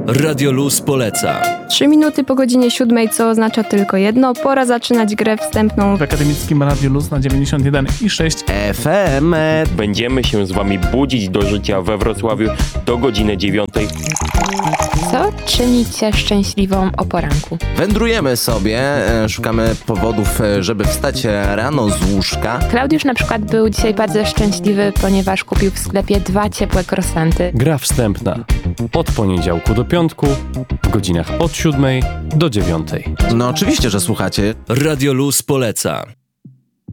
Radio Luz poleca. 3 minuty po godzinie 7, co oznacza tylko jedno. Pora zaczynać grę wstępną w akademickim Radiu Luz na 91,6 FM. Będziemy się z wami budzić do życia we Wrocławiu do godziny 9. Co czyni cię szczęśliwą o poranku? Wędrujemy sobie, szukamy powodów, żeby wstać rano z łóżka. Klaudiusz na przykład był dzisiaj bardzo szczęśliwy, ponieważ kupił w sklepie 2 ciepłe krosanty. Gra wstępna. Od poniedziałku do piątku, w godzinach od 7 do 9. No oczywiście, że słuchacie. Radio Luz poleca.